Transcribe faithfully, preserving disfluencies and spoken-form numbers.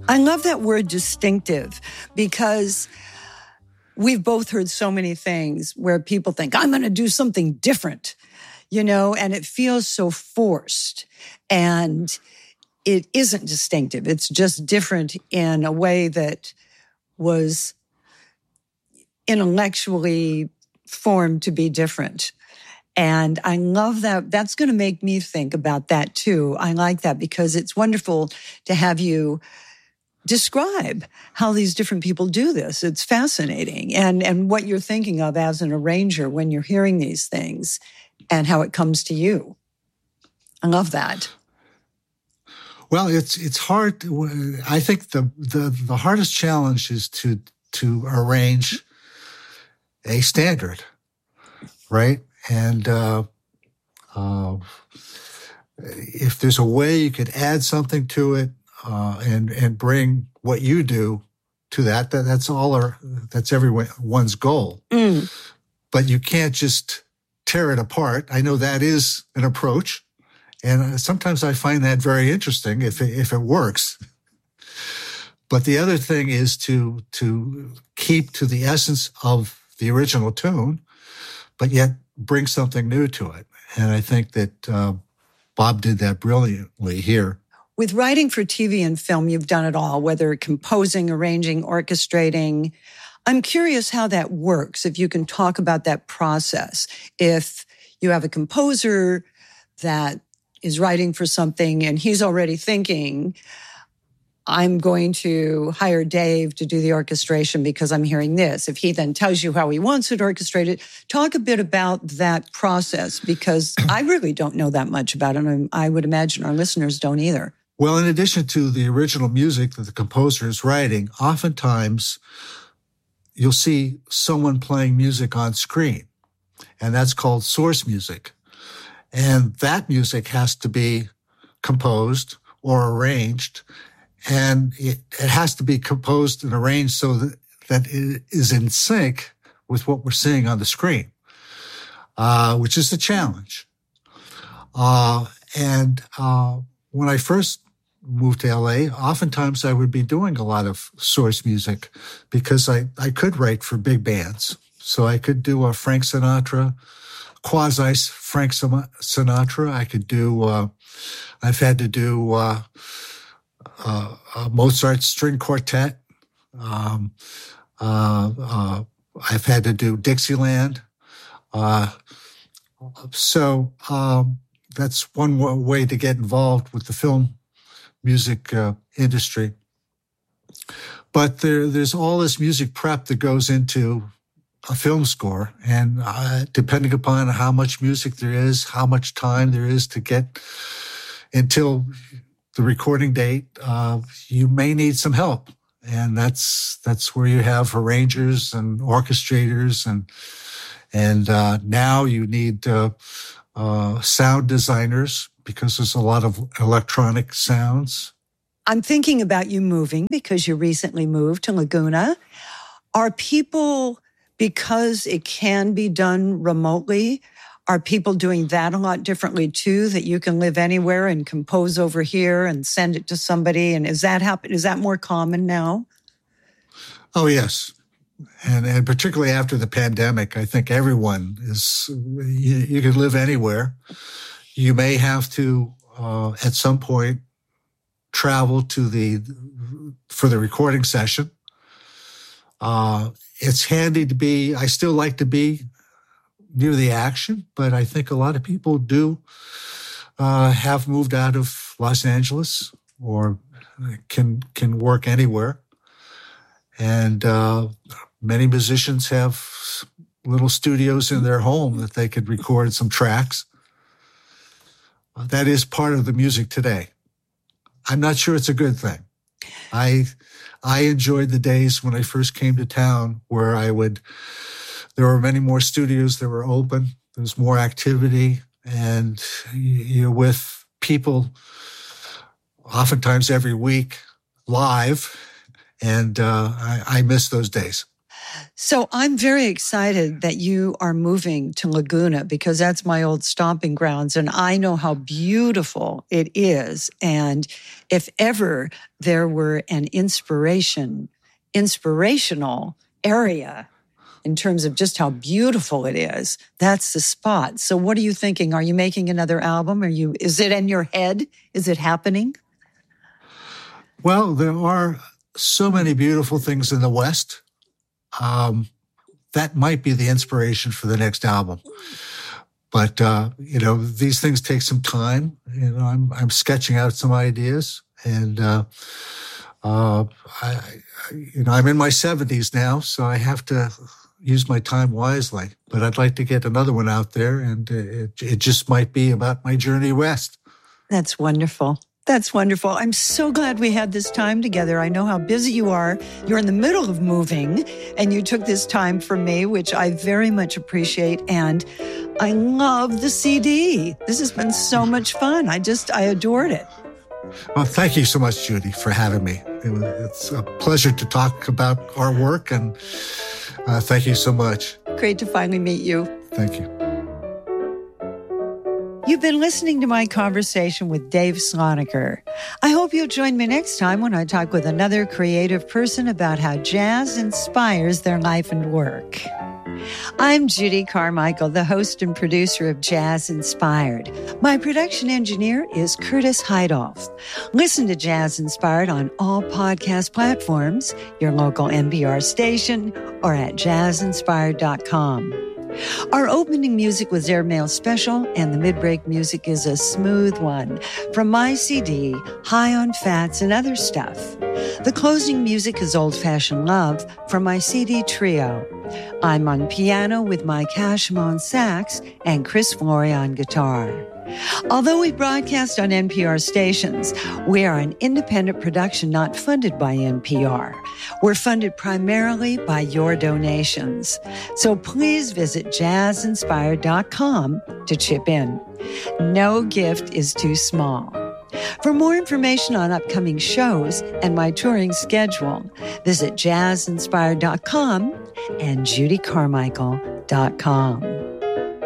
I love that word distinctive, because we've both heard so many things where people think, I'm going to do something different, you know, and it feels so forced. And it isn't distinctive. It's just different in a way that was intellectually formed to be different. And I love that. That's going to make me think about that too. I like that because it's wonderful to have you describe how these different people do this. It's fascinating. And, and what you're thinking of as an arranger when you're hearing these things and how it comes to you. I love that. Well, it's it's hard. To, I think the, the the hardest challenge is to to arrange a standard, right? And uh, uh, if there's a way you could add something to it uh, and and bring what you do to that, that that's all our that's everyone's goal. Mm. But you can't just tear it apart. I know that is an approach. And sometimes I find that very interesting if it, if it works. But the other thing is to to keep to the essence of the original tune, but yet bring something new to it. And I think that uh, Bob did that brilliantly here. With writing for T V and film, you've done it all, whether composing, arranging, orchestrating. I'm curious how that works, if you can talk about that process. If you have a composer that is writing for something and he's already thinking, I'm going to hire Dave to do the orchestration because I'm hearing this. If he then tells you how he wants it orchestrated, talk a bit about that process, because I really don't know that much about it. And I would imagine our listeners don't either. Well, in addition to the original music that the composer is writing, oftentimes you'll see someone playing music on screen, and that's called source music. And that music has to be composed or arranged, and it, it has to be composed and arranged so that, that it is in sync with what we're seeing on the screen, uh, which is a challenge. Uh, and uh, when I first moved to L A, oftentimes I would be doing a lot of source music because I, I could write for big bands. So I could do a Frank Sinatra, quasi Frank Sinatra. I could do, uh, I've had to do uh, uh, a Mozart string quartet. Um, uh, uh, I've had to do Dixieland. Uh, so um, that's one way to get involved with the film music uh, industry. But there, there's all this music prep that goes into a film score, and uh, depending upon how much music there is, how much time there is to get until the recording date, uh, you may need some help, and that's that's where you have arrangers and orchestrators, and and uh, now you need uh, uh, sound designers because there's a lot of electronic sounds. I'm thinking about you moving because you recently moved to Laguna. Are people, because it can be done remotely, are people doing that a lot differently too, that you can live anywhere and compose over here and send it to somebody? And is that happen? Is that more common now? Oh, yes. And and particularly after the pandemic, I think everyone is, you, you can live anywhere. You may have to, uh, at some point, travel to the, for the recording session. Uh, it's handy to be, I still like to be near the action, but I think a lot of people do uh, have moved out of Los Angeles or can can work anywhere. And uh, many musicians have little studios in their home that they could record some tracks. That is part of the music today. I'm not sure it's a good thing. I I enjoyed the days when I first came to town where I would, there were many more studios that were open. There was more activity, and you're with people oftentimes every week live, and uh, I, I miss those days. So I'm very excited that you are moving to Laguna because that's my old stomping grounds and I know how beautiful it is. And if ever there were an inspiration, inspirational area in terms of just how beautiful it is, that's the spot. So what are you thinking? Are you making another album? Are you, is it in your head? Is it happening? Well, there are so many beautiful things in the West. Um, that might be the inspiration for the next album. But, uh, you know, these things take some time. You know, I'm, I'm sketching out some ideas and, uh, uh, I, I, you know, I'm in my seventies now, so I have to use my time wisely. But I'd like to get another one out there, and it, it just might be about my journey west. That's wonderful. That's wonderful. I'm so glad we had this time together. I know how busy you are. You're in the middle of moving, and you took this time for me, which I very much appreciate. And I love the C D. This has been so much fun. I just, I adored it. Well, thank you so much, Judy, for having me. It's a pleasure to talk about our work, and uh, thank you so much. Great to finally meet you. Thank you. You've been listening to my conversation with Dave Slonaker. I hope you'll join me next time when I talk with another creative person about how jazz inspires their life and work. I'm Judy Carmichael, the host and producer of Jazz Inspired. My production engineer is Curtis Heidolf. Listen to Jazz Inspired on all podcast platforms, your local N P R station, or at jazz inspired dot com. Our opening music was Airmail Special, and the mid-break music is a smooth one from my C D, High on Fats and Other Stuff. The closing music is Old Fashioned Love from my C D Trio. I'm on piano with Mike Hashem on sax and Chris Flory on guitar. Although we broadcast on N P R stations, we are an independent production not funded by N P R. We're funded primarily by your donations. So please visit jazz inspired dot com to chip in. No gift is too small. For more information on upcoming shows and my touring schedule, visit jazz inspired dot com and judy carmichael dot com.